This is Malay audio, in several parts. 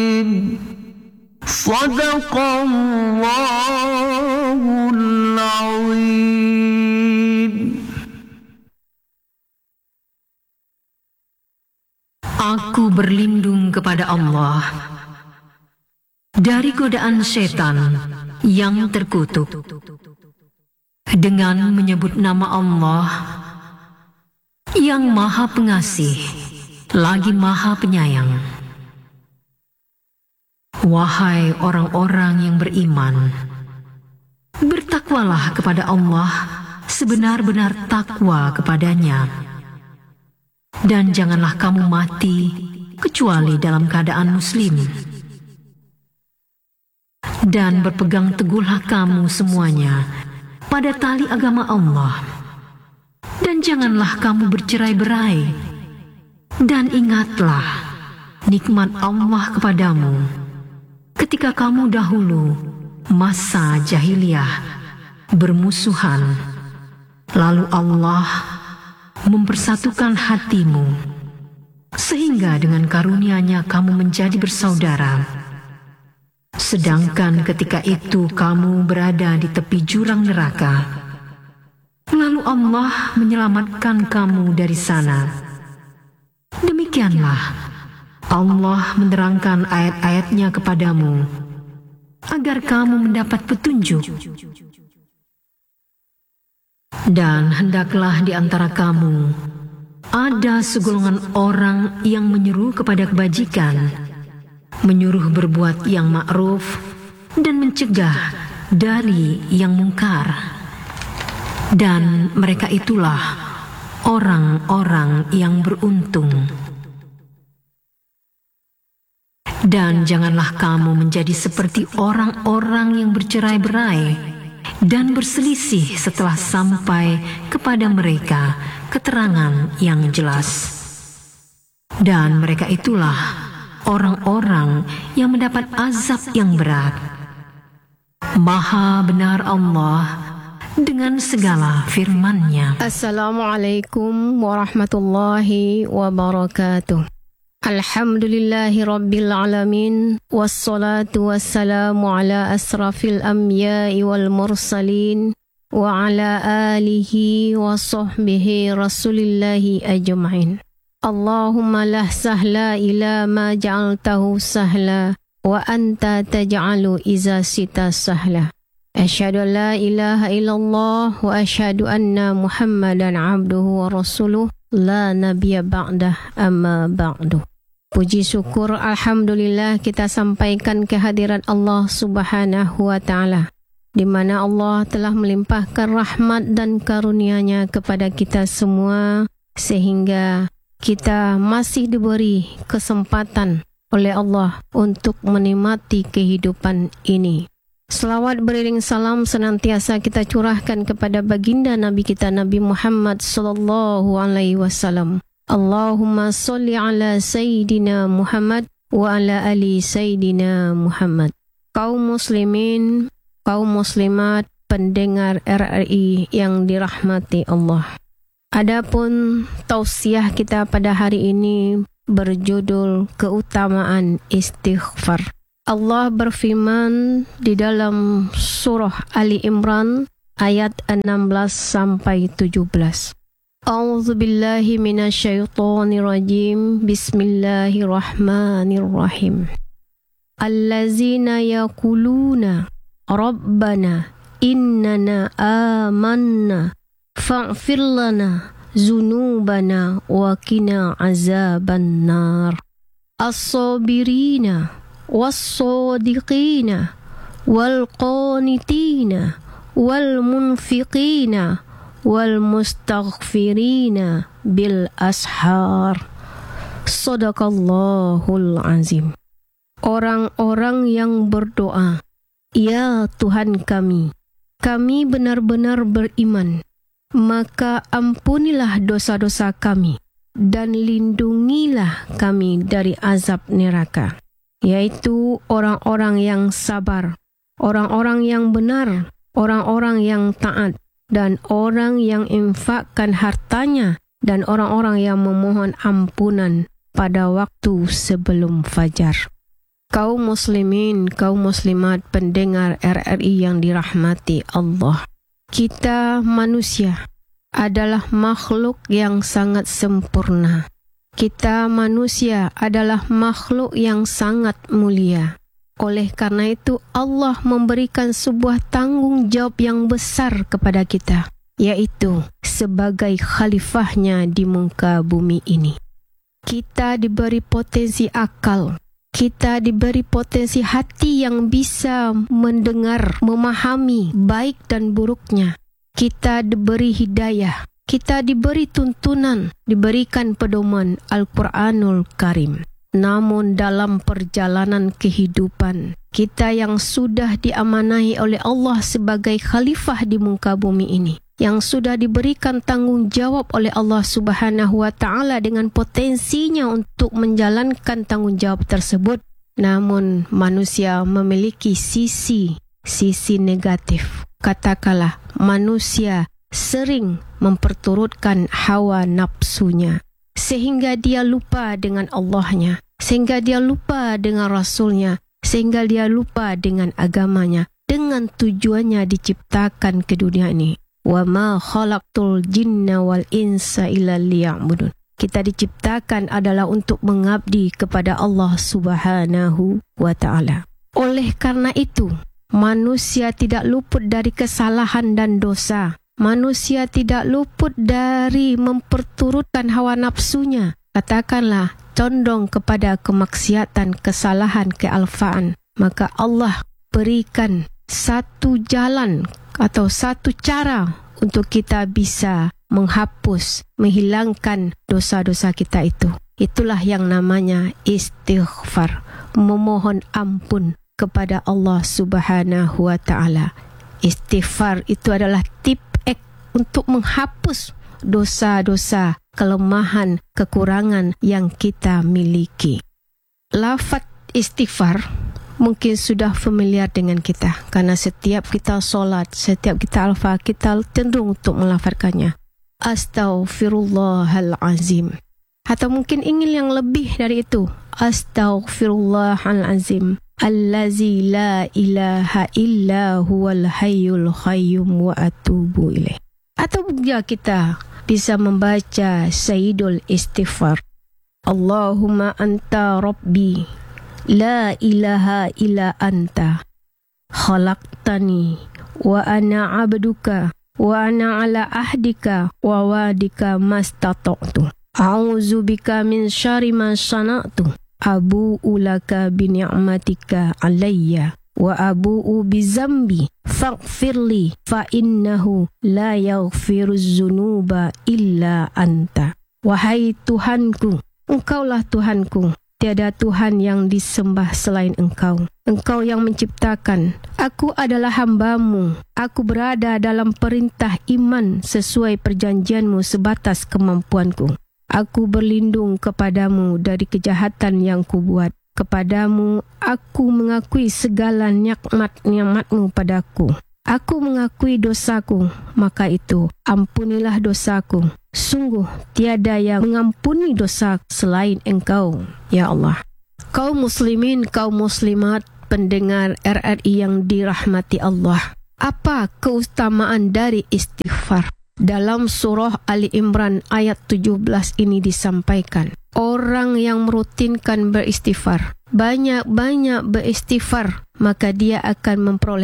Sadaqallahul Azim. Aku berlindung kepada Allah dari godaan setan yang terkutuk dengan menyebut nama Allah yang Maha Pengasih lagi Maha Penyayang. Wahai orang-orang yang beriman, bertakwalah kepada Allah sebenar-benar takwa kepadanya. Dan janganlah kamu mati kecuali dalam keadaan muslim. Dan berpegang teguhlah kamu semuanya pada tali agama Allah. Dan janganlah kamu bercerai-berai. Dan ingatlah nikmat Allah kepadamu ketika kamu dahulu masa jahiliyah bermusuhan, lalu Allah mempersatukan hatimu sehingga dengan karunia-Nya kamu menjadi bersaudara. Sedangkan ketika itu kamu berada di tepi jurang neraka, lalu Allah menyelamatkan kamu dari sana. Demikianlah Allah menerangkan ayat-ayat-Nya kepadamu agar kamu mendapat petunjuk. Dan hendaklah di antara kamu ada segolongan orang yang menyeru kepada kebajikan, menyuruh berbuat yang ma'ruf dan mencegah dari yang mungkar. Dan mereka itulah orang-orang yang beruntung. Dan janganlah kamu menjadi seperti orang-orang yang bercerai-berai dan berselisih setelah sampai kepada mereka keterangan yang jelas. Dan mereka itulah orang-orang yang mendapat azab yang berat. Maha benar Allah dengan segala firman-Nya. Assalamualaikum warahmatullahi wabarakatuh. Alhamdulillahi Rabbil Alamin. Wassalatu wassalamu ala asrafil anbiya'i wal mursalin wa ala alihi wa sahbihi rasulillahi ajma'in. Allahumma la sahla ila ma ja'altahu sahla wa anta taj'alu iza sita sahla. Asyhadu an la ilaha illallah wa asyhadu anna Muhammadan abduhu wa rasuluh la nabiyya ba'dah amma ba'du. Puji syukur alhamdulillah kita sampaikan kehadiran Allah Subhanahu wa taala, di mana Allah telah melimpahkan rahmat dan karunia-Nya kepada kita semua sehingga kita masih diberi kesempatan oleh Allah untuk menikmati kehidupan ini. Selawat beriring salam senantiasa kita curahkan kepada baginda Nabi kita Nabi Muhammad sallallahu alaihi wasallam. Allahumma sholli ala Sayyidina Muhammad wa ala ali Sayyidina Muhammad. Kaum muslimin, kaum muslimat, pendengar RRI yang dirahmati Allah. Adapun tausiah kita pada hari ini berjudul keutamaan istighfar. Allah berfirman di dalam surah Ali Imran ayat 16 sampai 17. A'udzu billahi minasyaitonir rajim. Bismillahirrahmanirrahim. Allazina yaquluna rabbana innana amanna faghfir lana dzunubana wa qina azabannar. As-sabirina was-sadiqina wal-qanitina wal-munfiqina wal-mustaghfirina bil ashar. Sadaqallahul azim. Orang-orang yang berdoa, ya Tuhan kami benar-benar beriman, maka ampunilah dosa-dosa kami dan lindungilah kami dari azab neraka. Yaitu orang-orang yang sabar, orang-orang yang benar, orang-orang yang taat, dan orang yang infakkan hartanya, dan orang-orang yang memohon ampunan pada waktu sebelum fajar. Kaum muslimin, kaum muslimat, pendengar RRI yang dirahmati Allah. Kita manusia adalah makhluk yang sangat sempurna. Kita manusia adalah makhluk yang sangat mulia. Oleh karena itu, Allah memberikan sebuah tanggungjawab yang besar kepada kita, yaitu sebagai khalifahnya di muka bumi ini. Kita diberi potensi akal. Kita diberi potensi hati yang bisa mendengar, memahami baik dan buruknya. Kita diberi hidayah. Kita diberi tuntunan, diberikan pedoman Al-Quranul Karim. Namun dalam perjalanan kehidupan, kita yang sudah diamanahi oleh Allah sebagai khalifah di muka bumi ini, yang sudah diberikan tanggung jawab oleh Allah Subhanahu wa Ta'ala dengan potensinya untuk menjalankan tanggung jawab tersebut, namun manusia memiliki sisi negatif. Katakanlah, manusia sering memperturutkan hawa nafsunya, sehingga dia lupa dengan Allahnya, sehingga dia lupa dengan Rasulnya, sehingga dia lupa dengan agamanya, dengan tujuannya diciptakan ke dunia ini. Wa ma khalaqtul jinna wal insa illa liya'budun. Kita diciptakan adalah untuk mengabdi kepada Allah Subhanahu wa Ta'ala. Oleh karena itu, manusia tidak luput dari kesalahan dan dosa. Manusia tidak luput dari memperturutkan hawa nafsunya. Katakanlah, condong kepada kemaksiatan, kesalahan, kealfaan. Maka Allah berikan satu jalan atau satu cara untuk kita bisa menghapus, menghilangkan dosa-dosa kita itu. Itulah yang namanya istighfar, memohon ampun kepada Allah Subhanahu wa Ta'ala. Istighfar itu adalah tip untuk menghapus dosa-dosa, kelemahan, kekurangan yang kita miliki. Lafaz istighfar mungkin sudah familiar dengan kita, karena setiap kita solat, setiap kita alfa, kita cenderung untuk melafazkannya. Astaghfirullahalazim. Atau mungkin ingin yang lebih dari itu. Astaghfirullahalazim. Allazi la ilaha illa huwal hayyul qayyum wa atubu ilaih. Atau juga kita bisa membaca Sayyidul Istighfar. Allahumma anta rabbi la ilaha illa anta khalaqtani wa ana abduka wa ana ala ahdika wa wadika mastata'tu a'udzu bika min syarri ma sana'tu abu'u laka bi ni'matika alayya wa abu'u bi zambi faghfirli fa innahu la yaghfiruz dzunuba illa anta. Wahai Tuhanku, Engkaulah Tuhanku, tiada Tuhan yang disembah selain Engkau. Engkau yang menciptakan. Aku adalah hamba-Mu. Aku berada dalam perintah iman sesuai perjanjian-Mu sebatas kemampuanku. Aku berlindung kepadamu dari kejahatan yang kubuat. Kepadamu aku mengakui segala nikmat-nikmat-Mu padaku. Aku mengakui dosaku, maka itu ampunilah dosaku. Sungguh tiada yang mengampuni dosa selain Engkau, ya Allah. Kaum muslimin, kaum muslimat, pendengar RRI yang dirahmati Allah. Apa keutamaan dari istighfar? Dalam surah Ali Imran ayat 17 ini disampaikan, orang yang merutinkan beristighfar, banyak-banyak beristighfar, maka dia akan memperoleh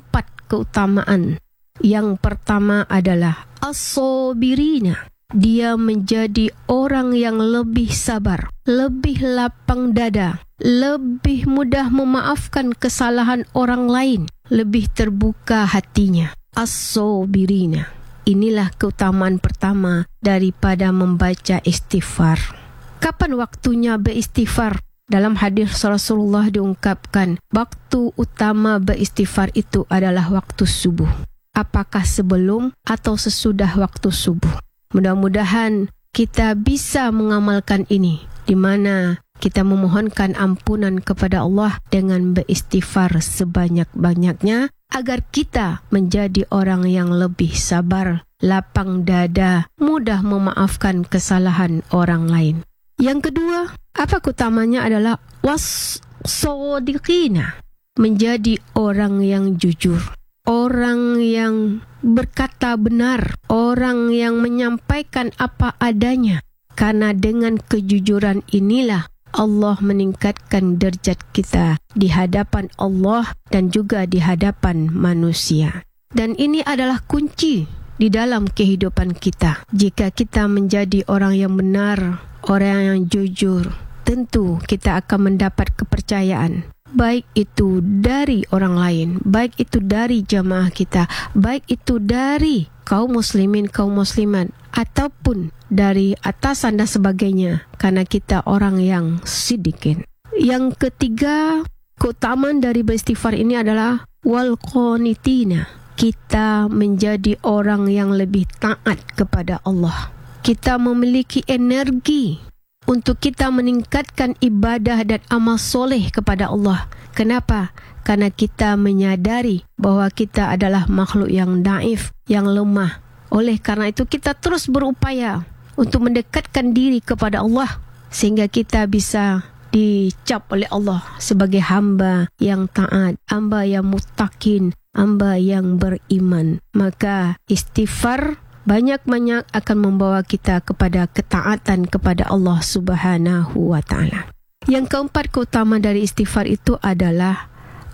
4 keutamaan. Yang pertama adalah as-sabirina. Dia menjadi orang yang lebih sabar, lebih lapang dada, lebih mudah memaafkan kesalahan orang lain, lebih terbuka hatinya. As-sabirina. Inilah keutamaan pertama daripada membaca istighfar. Kapan waktunya beristighfar? Dalam hadis Rasulullah diungkapkan, waktu utama beristighfar itu adalah waktu subuh. Apakah sebelum atau sesudah waktu subuh? Mudah-mudahan kita bisa mengamalkan ini, di mana kita memohonkan ampunan kepada Allah dengan beristighfar sebanyak-banyaknya, agar kita menjadi orang yang lebih sabar, lapang dada, mudah memaafkan kesalahan orang lain. Yang kedua, apa keutamanya adalah shadiqina, menjadi orang yang jujur, orang yang berkata benar, orang yang menyampaikan apa adanya. Karena dengan kejujuran inilah Allah meningkatkan derajat kita di hadapan Allah dan juga di hadapan manusia. Dan ini adalah kunci di dalam kehidupan kita. Jika kita menjadi orang yang benar, orang yang jujur, tentu kita akan mendapat kepercayaan. Baik itu dari orang lain, baik itu dari jamaah kita, baik itu dari kaum muslimin, kaum muslimat, ataupun dari atasan dan sebagainya, karena kita orang yang sidikin. Yang ketiga, keutamaan dari beristighfar ini adalah wal qanitina. Kita menjadi orang yang lebih taat kepada Allah. Kita memiliki energi untuk kita meningkatkan ibadah dan amal soleh kepada Allah. Kenapa? Karena kita menyadari bahwa kita adalah makhluk yang daif, yang lemah. Oleh karena itu kita terus berupaya untuk mendekatkan diri kepada Allah, sehingga kita bisa dicap oleh Allah sebagai hamba yang taat, hamba yang muttaqin, hamba yang beriman. Maka istighfar banyak-banyak akan membawa kita kepada ketaatan kepada Allah Subhanahu wa ta'ala. Yang keempat, keutamaan dari istighfar itu adalah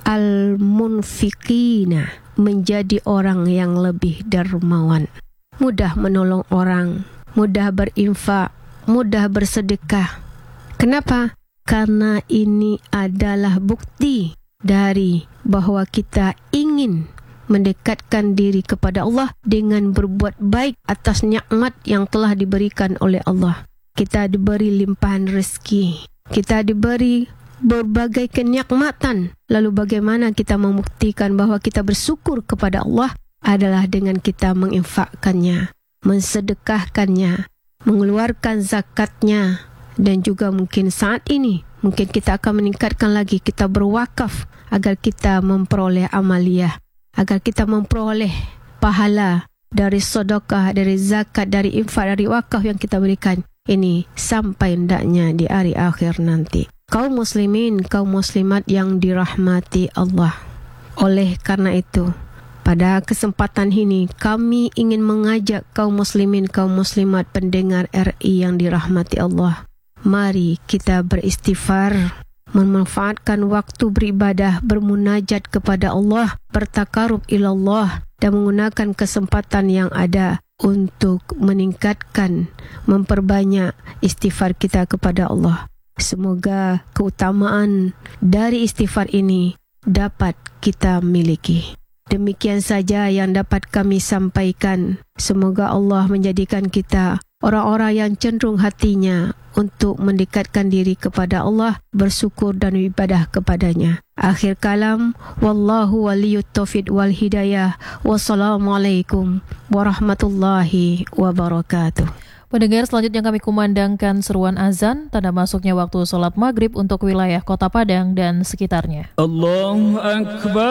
al-munfiqina, menjadi orang yang lebih dermawan, mudah menolong orang, mudah berinfak, mudah bersedekah. Kenapa? Karena ini adalah bukti dari bahwa kita ingin mendekatkan diri kepada Allah dengan berbuat baik atas nikmat yang telah diberikan oleh Allah. Kita diberi limpahan rezeki, kita diberi berbagai kenikmatan. Lalu bagaimana kita membuktikan bahwa kita bersyukur kepada Allah? Adalah dengan kita menginfakkannya, mensedekahkannya, mengeluarkan zakatnya, dan juga mungkin saat ini mungkin kita akan meningkatkan lagi, kita berwakaf agar kita memperoleh amaliyah, agar kita memperoleh pahala dari sedekah, dari zakat, dari infak, dari wakaf yang kita berikan ini sampai hendaknya di hari akhir nanti. Kaum muslimin, kaum muslimat yang dirahmati Allah. Oleh karena itu, pada kesempatan ini kami ingin mengajak kaum muslimin, kaum muslimat pendengar RI yang dirahmati Allah. Mari kita beristighfar, memanfaatkan waktu beribadah, bermunajat kepada Allah, bertakarub ilallah, dan menggunakan kesempatan yang ada untuk meningkatkan, memperbanyak istighfar kita kepada Allah. Semoga keutamaan dari istighfar ini dapat kita miliki. Demikian saja yang dapat kami sampaikan. Semoga Allah menjadikan kita orang-orang yang cenderung hatinya untuk mendekatkan diri kepada Allah, bersyukur dan ibadah kepadanya. Akhir kalam, wallahu waliyut taufiq wal hidayah. Wassalamualaikum warahmatullahi wabarakatuh. Pendengar, selanjutnya kami kumandangkan seruan azan tanda masuknya waktu sholat maghrib untuk wilayah Kota Padang dan sekitarnya. Allahu Akbar.